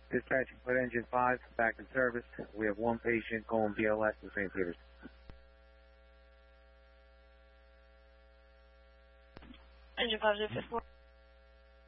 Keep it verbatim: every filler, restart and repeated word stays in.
Dispatching, put engine five back in service. We have one patient going B L S to Saint Peter's. Engine five zero four.